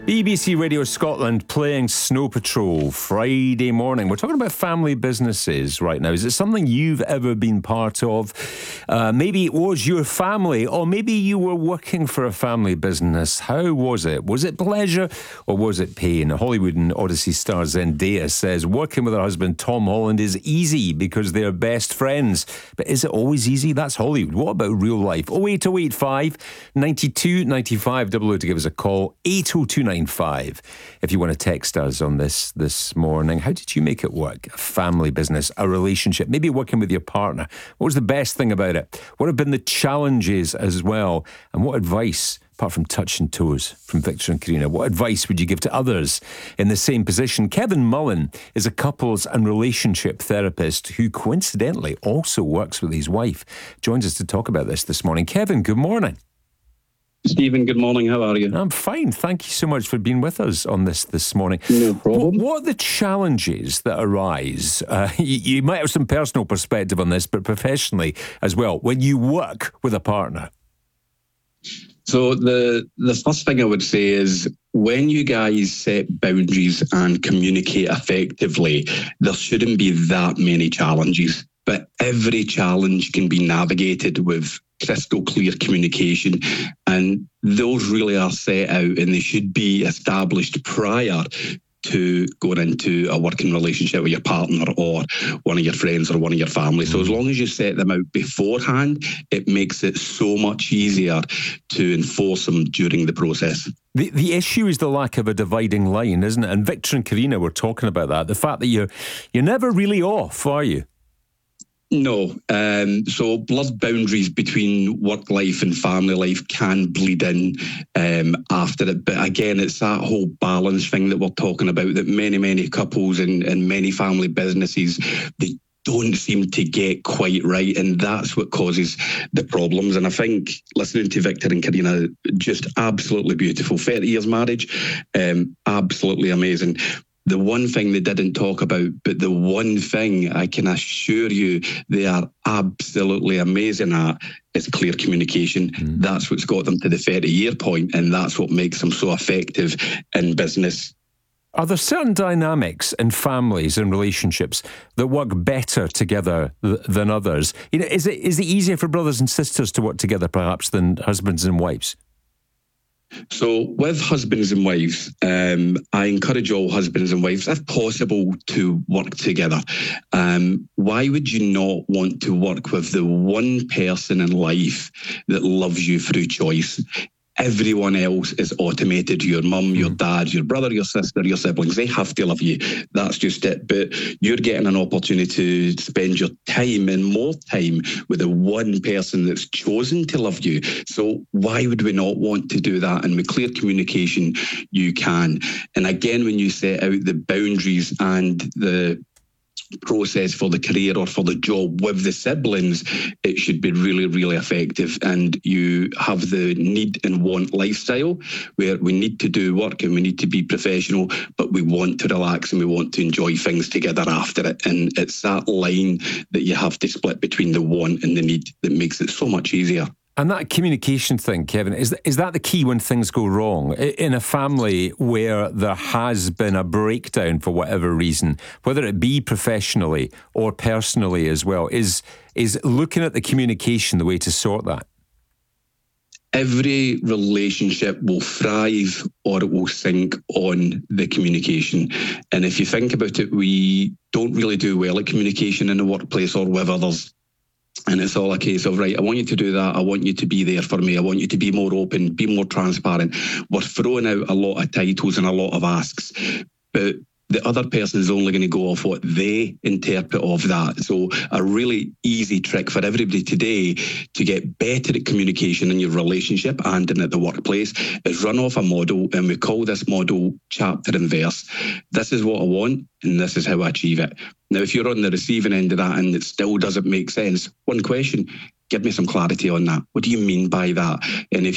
BBC Radio Scotland playing Snow Patrol Friday morning. We're talking about family businesses right now. Is it something you've ever been part of? Maybe it was your family, or maybe you were working for a family business. How was it? Was it pleasure or was it pain? Hollywood and Odyssey star Zendaya says working with her husband Tom Holland is easy because they're best friends. But is it always easy? That's Hollywood. What about real life? 08085 92 95 00 to give us a call. 80295 if you want to text us on this morning. How did you make it work? A family business, a relationship, maybe working with your partner. What was the best thing about it? What have been the challenges as well? And what advice, apart from touch and toes, from Victor and Karina, what advice would you give to others in the same position? Kevin Mullen is a couples and relationship therapist who coincidentally also works with his wife. Joins us to talk about this morning. Kevin, good morning. Stephen, good morning. How are you? I'm fine. Thank you so much for being with us on this morning. No problem. What are the challenges that arise? You might have some personal perspective on this, but professionally as well, when you work with a partner. So the first thing I would say is when you guys set boundaries and communicate effectively, there shouldn't be that many challenges. But every challenge can be navigated with crystal clear communication, and those really are set out and they should be established prior to going into a working relationship with your partner or one of your friends or one of your family. So as long as you set them out beforehand, it makes it so much easier to enforce them during the process. The issue is the lack of a dividing line, isn't it? And Victor and Karina were talking about that. The fact that you're never really off, are you? No. So blurred boundaries between work life and family life can bleed in after it. But again, it's that whole balance thing that we're talking about that many couples and many family businesses, they don't seem to get quite right. And that's what causes the problems. And I think listening to Victor and Karina, just absolutely beautiful. 30 years marriage, absolutely amazing. The one thing they didn't talk about, but the one thing I can assure you they are absolutely amazing at is clear communication. That's what's got them to the 30-year point, and that's what makes them so effective in business. Are there certain dynamics in families and relationships that work better together than others? Is it easier for brothers and sisters to work together perhaps than husbands and wives? So with husbands and wives, I encourage all husbands and wives, if possible, to work together. Why would you not want to work with the one person in life that loves you through choice? Everyone else is automated. Your mum, your dad, your brother, your sister, your siblings, they have to love you. That's just it. But you're getting an opportunity to spend your time and more time with the one person that's chosen to love you. So why would we not want to do that? And with clear communication, you can. And again, when you set out the boundaries and the process for the career or for the job with the siblings, it should be really effective. And you have the need and want lifestyle where we need to do work and we need to be professional, but we want to relax and we want to enjoy things together after it. And it's that line that you have to split between the want and the need that makes it so much easier. And that communication thing, Kevin, is that the key when things go wrong? In a family where there has been a breakdown for whatever reason, whether it be professionally or personally as well, is looking at the communication the way to sort that? Every relationship will thrive or it will sink on the communication. And if you think about it, we don't really do well at communication in the workplace or with others. And it's all a case of, right, I want you to do that. I want you to be there for me. I want you to be more open, be more transparent. We're throwing out a lot of titles and a lot of asks, but the other person is only going to go off what they interpret of that. So a really easy trick for everybody today to get better at communication in your relationship and in at the workplace is run off a model, and we call this model chapter and verse. This is what I want, and this is how I achieve it. Now, if you're on the receiving end of that and it still doesn't make sense, one question, give me some clarity on that. What do you mean by that? And if